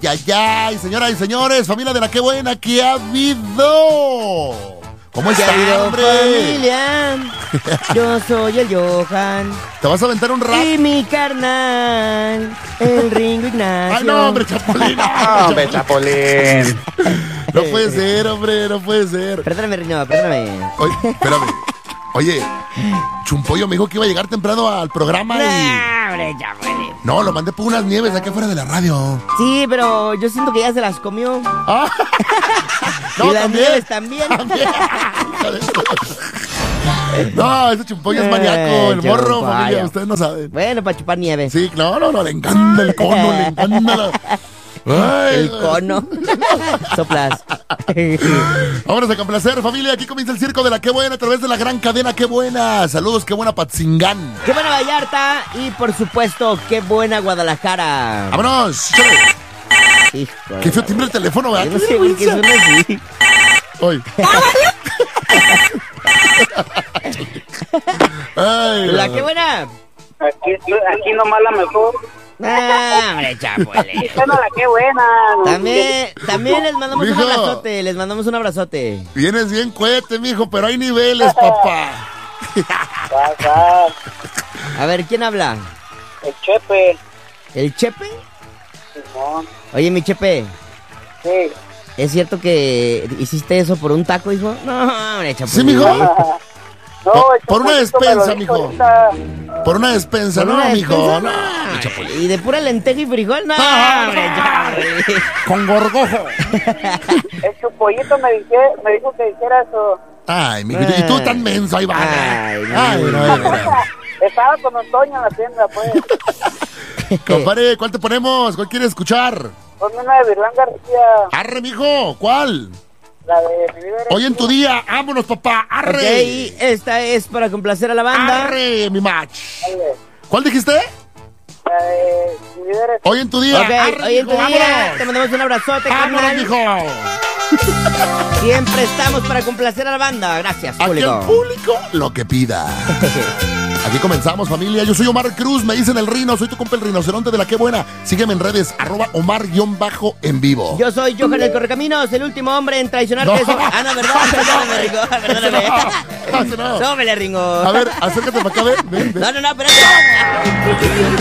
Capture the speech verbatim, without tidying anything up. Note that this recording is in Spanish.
Ya, ya, y señoras y señores, familia de la Qué Buena, ¿qué ha habido? ¿Cómo está, hombre? Familia, yo soy el Johan. ¿Te vas a aventar un rap? Y mi carnal, el Ringo Ignacio. ¡Ay, no, hombre, Chapulín! No, hombre, Chapulín. No puede ser, hombre, no puede ser. Perdóname, Ringo, perdóname. Oye, espérame. Oye, Chumpollo me dijo que iba a llegar temprano al programa y... No, hombre, Chapulín. No, lo mandé por unas nieves aquí afuera de la radio. Sí, pero yo siento que ya se las comió. Ah. Y las nieves también. También. No, ese Chumpollo es maníaco, el morro, Chumpollo. familia, ustedes no saben. Bueno, para chupar nieve. Sí, no, no, no, le encanta el cono, le encanta la... Ay, El cono. Soplas. Vámonos a complacer, familia. Aquí comienza el circo de la Qué Buena a través de la gran cadena Qué Buena. Saludos, Qué Buena Patzingán. Qué buena Vallarta y, por supuesto, qué buena Guadalajara. ¡Vámonos! Hijo Qué de feo la- timbre el teléfono, ¿verdad? Yo no sé por qué suena así. Hoy. Ay, La no. qué buena. Aquí, aquí nomás la mejor. Ah, hombre, Chapulín. Bueno, la qué buena. También, también les mandamos Mijo. un abrazote, les mandamos un abrazote. Vienes bien cohete, mijo, pero hay niveles, papá. Pasa. A ver, ¿quién habla? El Chepe. ¿El Chepe? Simón. Oye, mi Chepe, Sí. ¿es cierto que hiciste eso por un taco, hijo? No, hombre, Chapulín. ¿Sí, mijo? No, Por- el por una Chuponcito me lo despensa, dijo mijo. ahorita. Por una despensa, ¿Por ¿no, una mijo? despensa? No, No, mi Chapulín. ¿y de pura lenteja y frijol? No, Ah, hombre, Chapulín. Con gorgojo. El Chupollito me, dije, me dijo que dijera eso. Ay, mijo, y tú tan menso, ahí va. Ay, Ay, mi no, vida. no, no. Estaba con Antonio en la tienda, pues. Compadre, ¿cuál te ponemos? ¿Cuál quieres escuchar? Ponme una de Virlán García. Arre, mijo, ¿cuál? La de Mi Vida Eres Hoy en tu Tú. día, vámonos, papá, Ok, arre. y esta es para complacer a la banda. Arre, mi match. Dale. ¿Cuál dijiste? La de Mi Vida Eres Tú. Hoy en tu día, Ok, arre, hoy en tu mijo, día vámonos. te mandamos un abrazote, Vámonos, carnal. mijo. Siempre estamos para complacer a la banda. Gracias, Aquí el público. público lo que pida. Aquí comenzamos, familia. Yo soy Omar Cruz, me dicen el Rino, soy tu compa el rinoceronte de la Qué Buena. Sígueme en redes, arroba Omar-en vivo. Yo soy Johan el Correcaminos, el último hombre en traicionarte. No. Ah, no, ¿verdad? Perdóname, Ringo, perdóname. No, ese no. Sóbele, Ringo. A ver, acércate para acá, ven, ven, ven. No, no, no, espérate.